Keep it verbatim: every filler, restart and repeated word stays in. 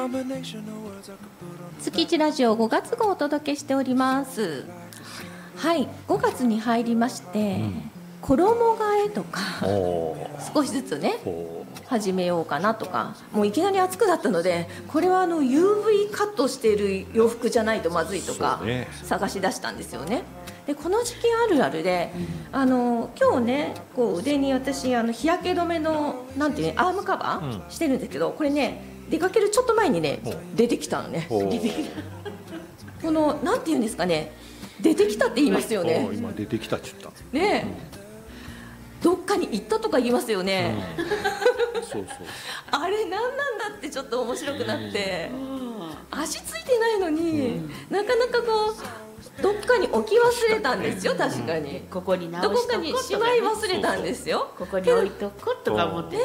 月一ラジオごがつ号をお届けしております。はい、ごがつに入りまして、うん、衣替えとか少しずつね始めようかなとか、もういきなり暑くなったので、これはあの ユーブイ カットしている洋服じゃないとまずいとか探し出したんですよね。でこの時期あるあるで、うん、あの今日ねこう腕に私あの日焼け止めのなんていう、ね、アームカバーしてるんですけど、これね出かけるちょっと前にね出てきたのね。出てきたこのなんていうんですかね、出てきたって言いますよね。 今出てきたって言ったね、うん、どっかに行ったとか言いますよね、うん、そうそうあれ何なんだってちょっと面白くなって、うん、足ついてないのに、うん、なかなかこうどっかに置き忘れたんですよ。確かに、うん、 ここに直しとこうとか、ね、 どこかにしまい忘れたんですよ。 ここに置いとこうとか思って、ね、